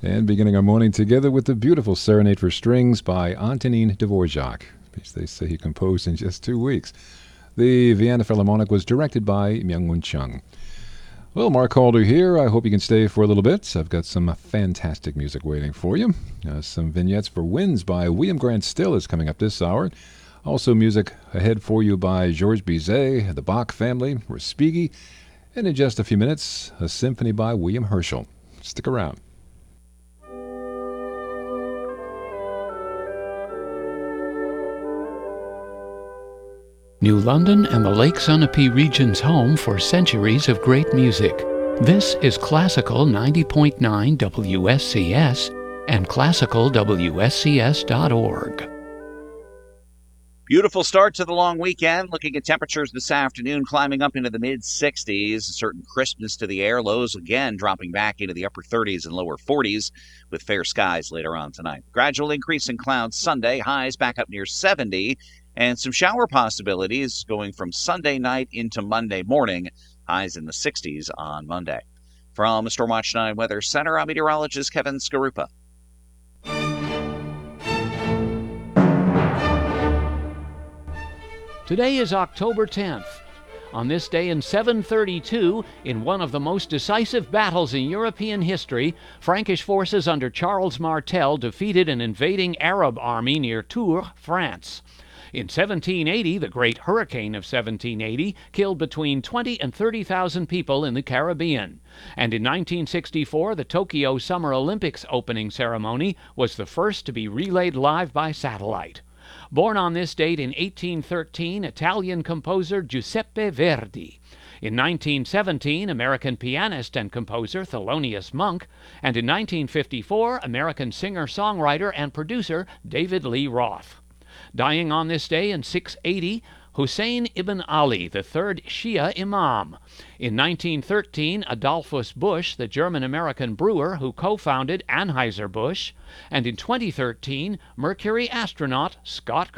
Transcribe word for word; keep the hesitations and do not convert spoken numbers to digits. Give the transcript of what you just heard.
And beginning our morning together with the beautiful Serenade for Strings by Antonin Dvorak, which they say he composed in just two weeks. The Vienna Philharmonic was directed by Myung-Whun Chung. Well, Mark Calder here. I hope you can stay for a little bit. I've got some fantastic music waiting for you. Uh, some vignettes for Winds by William Grant Still is coming up this hour. Also music ahead for you by Georges Bizet, the Bach family, Respighi, and in just a few minutes, a symphony by William Herschel. Stick around. New London and the Lake Sunapee region's home for centuries of great music. This is Classical ninety point nine W S C S and classical W S C S dot org. Beautiful start to the long weekend. Looking at temperatures this afternoon climbing up into the mid-sixties. A certain crispness to the air. Lows again dropping back into the upper thirties and lower forties with fair skies later on tonight. Gradual increase in clouds Sunday. Highs back up near seventy. And some shower possibilities going from Sunday night into Monday morning. Highs in the sixties on Monday. From the Stormwatch nine Weather Center, I'm meteorologist Kevin Skarupa. Today is October tenth. On this day in seven thirty-two, in one of the most decisive battles in European history, Frankish forces under Charles Martel defeated an invading Arab army near Tours, France. In seventeen eighty, the Great Hurricane of seventeen eighty killed between twenty and thirty thousand people in the Caribbean. And in nineteen sixty-four, the Tokyo Summer Olympics opening ceremony was the first to be relayed live by satellite. Born on this date in eighteen thirteen, Italian composer Giuseppe Verdi. In nineteen seventeen, American pianist and composer Thelonious Monk. And in nineteen fifty-four, American singer-songwriter and producer David Lee Roth. Dying on this day in six eighty, Hussein ibn Ali, the third Shia Imam. In nineteen thirteen, Adolphus Busch, the German-American brewer who co-founded Anheuser-Busch. And in twenty thirteen, Mercury astronaut Scott